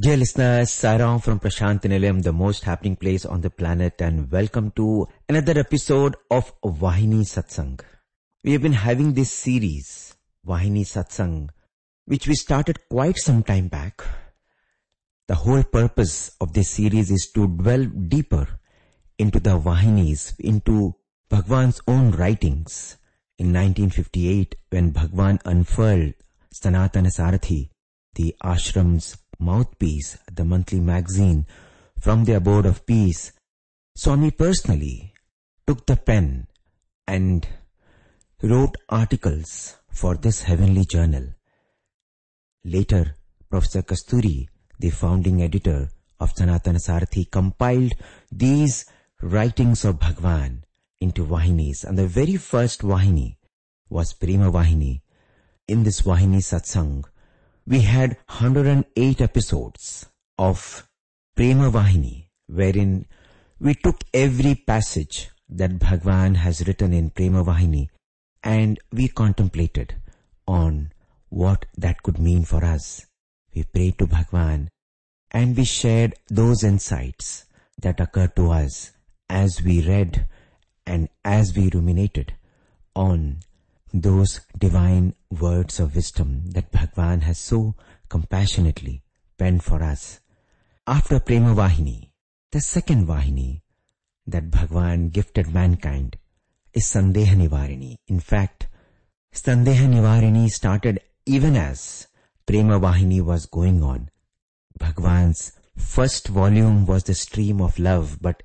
Dear listeners, Sairam from Prashant Nilayam, the most happening place on the planet, and welcome to another episode of Vahini Satsang. We have been having this series, Vahini Satsang, which we started quite some time back. The whole purpose of this series is to dwell deeper into the Vahinis, into Bhagwan's own writings. In 1958, when Bhagwan unfurled Sanatana Sarathi, the ashram's mouthpiece, the monthly magazine from the abode of peace, Swami personally took the pen and wrote articles for this heavenly journal. Later, Professor Kasturi, the founding editor of Sanatana Sarathi, compiled these writings of Bhagwan into Vahinis, and the very first Vahini was Prema Vahini. In this Vahini Satsang, we had 108 episodes of Prema Vahini, wherein we took every passage that Bhagwan has written in Prema Vahini and we contemplated on what that could mean for us. We prayed to Bhagwan and we shared those insights that occurred to us as we read and as we ruminated on those divine words of wisdom that Bhagwan has so compassionately penned for us. After Prema Vahini, the second Vahini that Bhagwan gifted mankind is Sandeha Nivarini. In fact, Sandeha Nivarini started even as Prema Vahini was going on. Bhagwan's first volume was the stream of love, but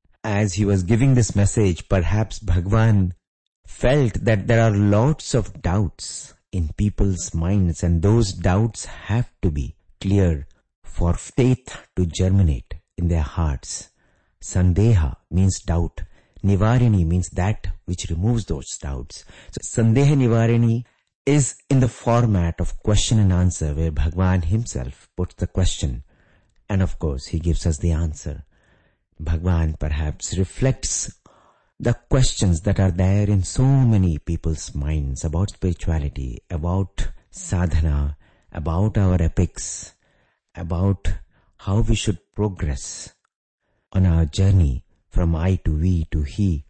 as he was giving this message, perhaps Bhagwan felt that there are lots of doubts in people's minds, and those doubts have to be cleared for faith to germinate in their hearts. Sandeha means doubt. Nivarini means that which removes those doubts. So Sandeha Nivarini is in the format of question and answer, where Bhagwan himself puts the question and of course he gives us the answer. Bhagwan perhaps reflects the questions that are there in so many people's minds about spirituality, about sadhana, about our epics, about how we should progress on our journey from I to we to he.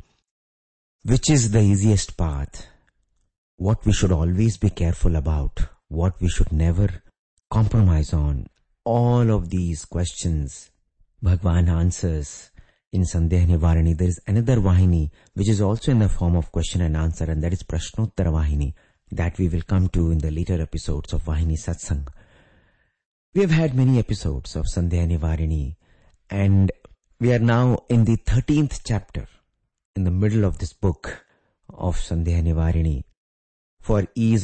Which is the easiest path? What we should always be careful about? What we should never compromise on? All of these questions Bhagwan answers in Sandeha Nivarani. There is another Vahini which is also in the form of question and answer, and that is Prashnottara Vahini, that we will come to in the later episodes of Vahini Satsang. We have had many episodes of Sandeha Nivarani, and we are now in the 13th chapter, in the middle of this book of Sandeha Nivarani. For ease